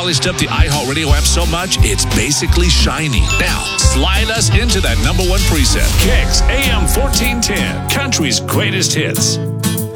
polished up the iHeartRadio app so much, it's basically shiny. Now, slide us into that number one preset. Kicks AM 1410, country's greatest hits.